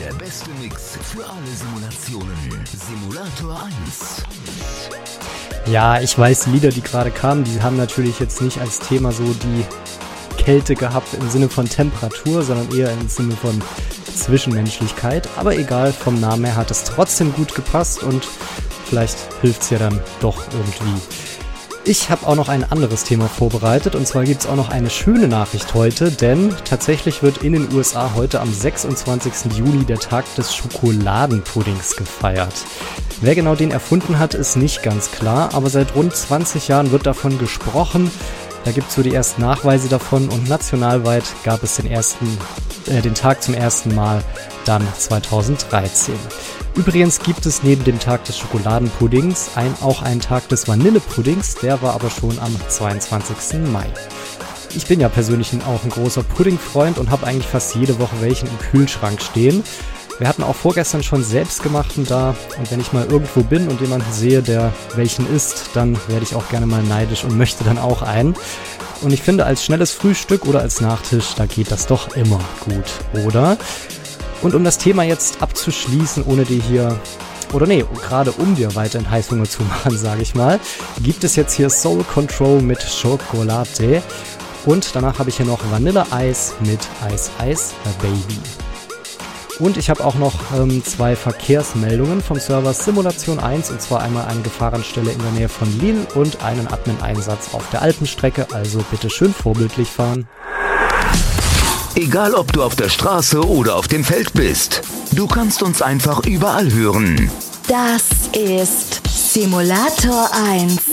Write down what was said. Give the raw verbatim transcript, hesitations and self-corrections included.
Der beste Mix für alle Simulationen. Simulator eins. Ja, ich weiß, Lieder, die gerade kamen, die haben natürlich jetzt nicht als Thema so die Kälte gehabt im Sinne von Temperatur, sondern eher im Sinne von Zwischenmenschlichkeit. Aber egal, vom Namen her hat es trotzdem gut gepasst und vielleicht hilft es ja dann doch irgendwie. Ich habe auch noch ein anderes Thema vorbereitet und zwar gibt es auch noch eine schöne Nachricht heute, denn tatsächlich wird in den U S A heute am sechsundzwanzigsten Juli der Tag des Schokoladenpuddings gefeiert. Wer genau den erfunden hat, ist nicht ganz klar, aber seit rund zwanzig Jahren wird davon gesprochen. Da gibt es so die ersten Nachweise davon und nationalweit gab es den, ersten, äh, den Tag zum ersten Mal dann zweitausenddreizehn. Übrigens gibt es neben dem Tag des Schokoladenpuddings ein, auch einen Tag des Vanillepuddings, der war aber schon am zweiundzwanzigsten Mai. Ich bin ja persönlich auch ein großer Puddingfreund und habe eigentlich fast jede Woche welchen im Kühlschrank stehen. Wir hatten auch vorgestern schon selbstgemachten da und wenn ich mal irgendwo bin und jemanden sehe, der welchen isst, dann werde ich auch gerne mal neidisch und möchte dann auch einen. Und ich finde, als schnelles Frühstück oder als Nachtisch, da geht das doch immer gut, oder? Und um das Thema jetzt abzuschließen, ohne dir hier, oder nee, gerade um dir weiterhin Heißhunger zu machen, sage ich mal, gibt es jetzt hier Soul Control mit Chocolate und danach habe ich hier noch Vanilleeis mit Ice Ice Baby. Und ich habe auch noch ähm, zwei Verkehrsmeldungen vom Server Simulation eins, und zwar einmal eine Gefahrenstelle in der Nähe von Lille und einen Admin-Einsatz auf der Alpenstrecke, also bitte schön vorbildlich fahren. Egal, ob du auf der Straße oder auf dem Feld bist, du kannst uns einfach überall hören. Das ist Simulator eins.